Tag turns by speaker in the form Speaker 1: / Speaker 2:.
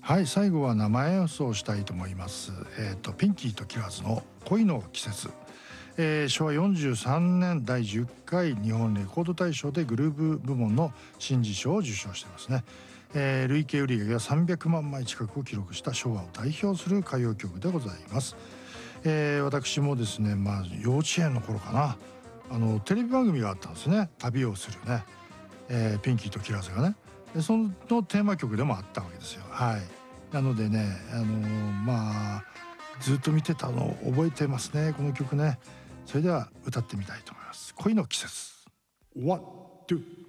Speaker 1: はい、最後は生演奏したいと思います。ピンキーとキラーズの恋の季節。昭和43年第10回日本レコード大賞でグルーブ部門の新人賞を受賞していますね。累計売上が300万枚近くを記録した昭和を代表する歌謡曲でございます。私もですね、幼稚園の頃かな、テレビ番組があったんですね。旅をするね、ピンキーとキラーズがね、でそのテーマ曲でもあったわけですよ。はい。なのでね、ずっと見てたのを覚えてますね、この曲ね。それでは歌ってみたいと思います。恋の季節。ワン、ツー